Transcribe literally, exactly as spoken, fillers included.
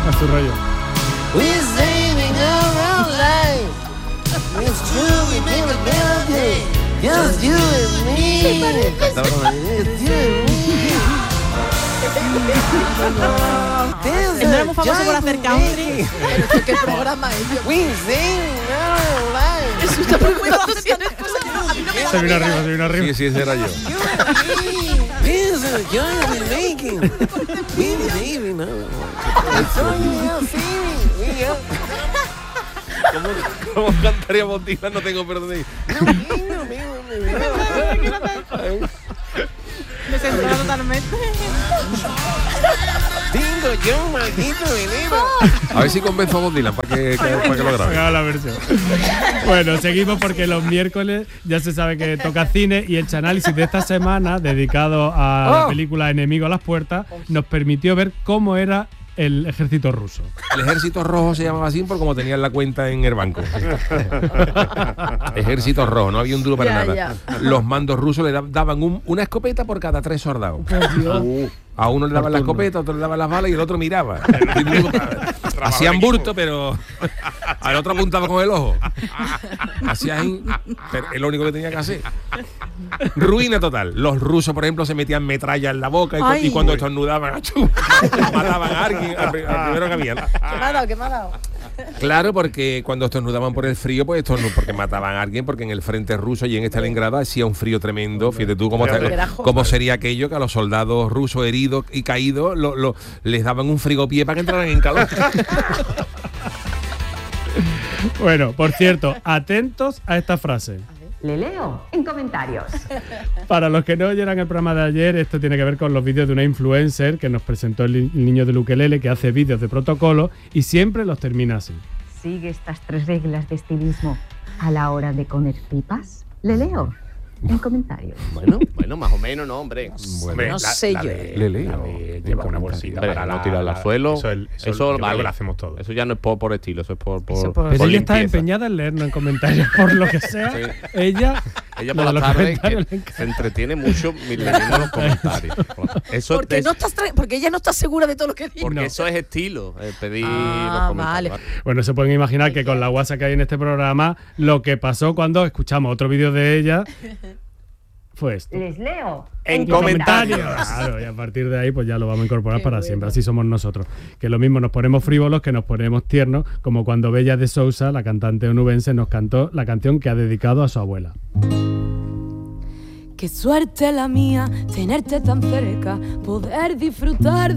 A su rollo. We're saving our life. It's true, we made a better day. Just you and me. Just you and me. Tendremos famoso por hacer country. ¿Pero qué programa es? We're saving our life. Eso está muy bueno. Se vino arriba, se vino arriba. Sí, sí, ese era yo. This is the joy we're making. We're saving our life. It's only our saving. We are. ¿Cómo, cómo cantaríamos Dylan? No tengo perdón. Me censura totalmente. Tengo yo un maldito veneno. A ver si convenzo a Bob Dylan para que, que, para que lo grabe. Haga la versión. Bueno, seguimos porque los miércoles ya se sabe que toca cine y el análisis de esta semana, dedicado a la película Enemigo a las puertas, nos permitió ver cómo era el ejército ruso. El ejército rojo se llamaba así por como tenían la cuenta en el banco. Ejército rojo, no había un duro para Ya, nada. ya. Los mandos rusos le da- daban un- una escopeta por cada tres soldados. Uh, a uno le daban la escopeta, a otro le daban las balas y el otro miraba. Hacían burto, pero al otro apuntaba con el ojo. Hacía ahí, pero es lo único que tenía que hacer. Ruina total. Los rusos, por ejemplo, se metían metralla en la boca y, cu- Ay. y cuando estornudaban, ¡achú! Mataban a alguien, al, pri- al primero que había. ¿Qué me ha dado? ¿Qué me ha dado? Claro, porque cuando estornudaban por el frío, pues estornu- porque mataban a alguien, porque en el frente ruso y en Stalingrado hacía un frío tremendo. Fíjate tú cómo, Fíjate. está- cómo sería aquello que a los soldados rusos heridos y caídos lo- lo- les daban un frigopié para que entraran en calor. Bueno, por cierto, atentos a esta frase. Le leo en comentarios. Para los que no oyeran el programa de ayer, esto tiene que ver con los vídeos de una influencer que nos presentó el, el niño del ukelele, que hace vídeos de protocolo y siempre los termina así. ¿Sigue estas tres reglas de estilismo a la hora de comer pipas? Le leo en comentarios. Bueno, bueno, más o menos, no, hombre. Hombre, No la- sé la yo. de- Le leo. la de lleva una bolsita Hombre, para no la- tirarla al suelo. Eso, el- eso, Eso yo creo vale. que lo hacemos todos. Eso ya no es por, por estilo, eso es por, por, Eso por- Pero por ella está limpieza. empeñada en leernos en comentarios, por lo que sea. Sí. Ella, Ella lo por de la los tarde comentarios que le encanta. se entretiene mucho leyendo los comentarios. Eso Porque, es- no estás tra- porque ella no está segura de todo lo que dice. porque No. eso es estilo, eh, pedir Ah, los comentarios. vale. Bueno, se pueden imaginar que con la guasa que hay en este programa, lo que pasó cuando escuchamos otro vídeo de ella fue esto. Les leo En Comentarios. Claro, y a partir de ahí pues ya lo vamos a incorporar Qué para bueno. siempre. Así somos nosotros. Que lo mismo nos ponemos frívolos que nos ponemos tiernos, como cuando Bella de Sousa, la cantante onubense, nos cantó la canción que ha dedicado a su abuela. Qué suerte la mía, tenerte tan cerca, poder disfrutar